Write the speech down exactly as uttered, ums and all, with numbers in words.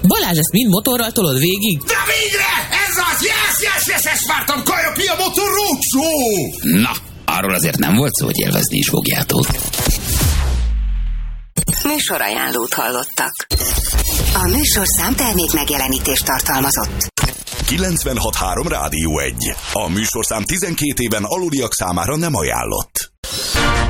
Balázs, ezt mind motorral tolod végig? De végre! Ez az! Yes, yes, yes, ezt vártam! Kajapi a motor rócsó! Na, arról azért nem volt szó, hogy élvezni is fogjátok. Műsorajánlót hallottak. A műsorszám termék megjelenítést tartalmazott. kilencvenhat három Rádió egy. A műsorszám tizenkét éven aluliak számára nem ajánlott.